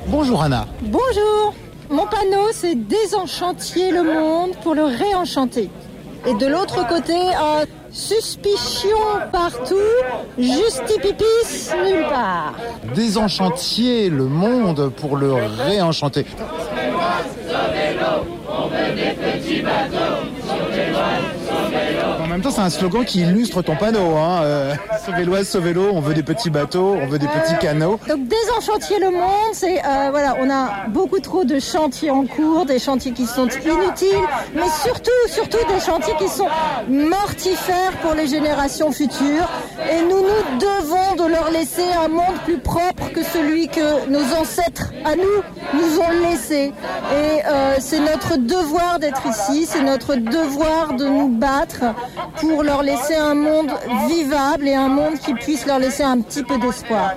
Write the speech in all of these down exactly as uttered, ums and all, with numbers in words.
Bonjour Anna. Bonjour. Mon panneau, c'est désenchantier le monde pour le réenchanter. Et de l'autre côté, un suspicion partout, justipipis nulle part. Désenchantier le monde pour le réenchanter. On veut des petits bateaux, sauvez-l'Oise, sauvez-l'eau. En même temps, c'est un slogan qui illustre ton panneau. Hein. Euh, sauvez-l'Oise, sauvez-l'eau, on veut des petits bateaux, on veut des petits canots. Donc désenchantier le monde, c'est euh, voilà, on a beaucoup trop de chantiers en cours, des chantiers qui sont inutiles, mais surtout, surtout des chantiers qui sont mortifères pour les générations futures. Et nous nous devons de leur laisser un monde plus propre que celui que nos ancêtres à nous nous ont laissé. Et euh, c'est notre devoir d'être ici, c'est notre devoir de nous battre pour leur laisser un monde vivable et un monde qui puisse leur laisser un petit peu d'espoir.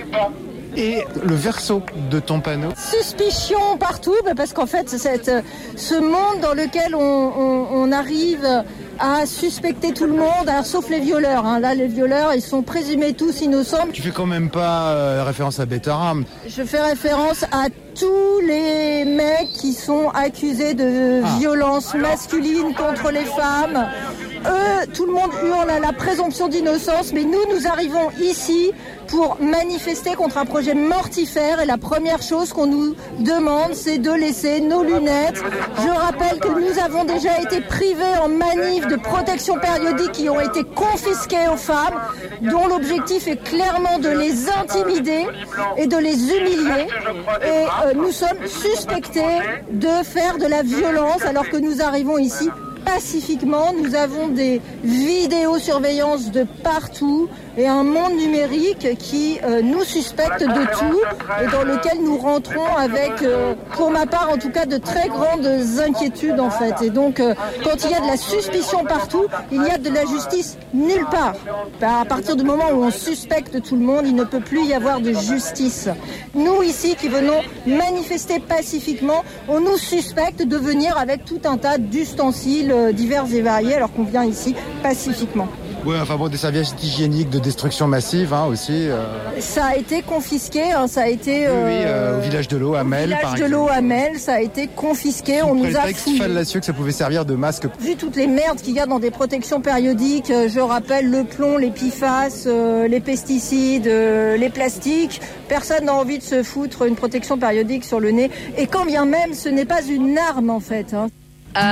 Et le verso de ton panneau? Suspicion partout, parce qu'en fait, c'est ce monde dans lequel on, on, on arrive à suspecter tout le monde, alors, sauf les violeurs. Hein. Là, les violeurs, ils sont présumés tous innocents. Tu fais quand même pas euh, référence à Betaram. Je fais référence à tous les mecs qui sont accusés de ah. violence masculine contre les femmes. Eux, tout le monde hurle à la présomption d'innocence, mais nous, nous arrivons ici pour manifester contre un projet mortifère. Et la première chose qu'on nous demande, c'est de laisser nos lunettes. Je rappelle que nous avons déjà été privés en manif de protection périodique qui ont été confisquées aux femmes, dont l'objectif est clairement de les intimider et de les humilier. Et euh, nous sommes suspectés de faire de la violence alors que nous arrivons ici pacifiquement. Nous avons des vidéosurveillances de partout et un monde numérique qui euh, nous suspecte de tout et dans lequel nous rentrons avec, euh, pour ma part en tout cas, de très grandes inquiétudes en fait. Et donc, euh, quand il y a de la suspicion partout, il y a de la justice nulle part. À partir du moment où on suspecte tout le monde, il ne peut plus y avoir de justice. Nous ici qui venons manifester pacifiquement, on nous suspecte de venir avec tout un tas d'ustensiles divers et variés alors qu'on vient ici pacifiquement. Oui, enfin bon, des serviettes hygiéniques de destruction massive hein, aussi. Euh... Ça a été confisqué, hein, ça a été... Euh... Oui, oui euh, au village de l'eau à Mel, par exemple. Au village de l'eau à Mel, ça a été confisqué, sous on nous a fouillé. Fallacieux que ça pouvait servir de masque. Vu toutes les merdes qu'il y a dans des protections périodiques, je rappelle le plomb, les P F A S, euh, les pesticides, euh, les plastiques, personne n'a envie de se foutre une protection périodique sur le nez. Et quand bien même, ce n'est pas une arme en fait, hein.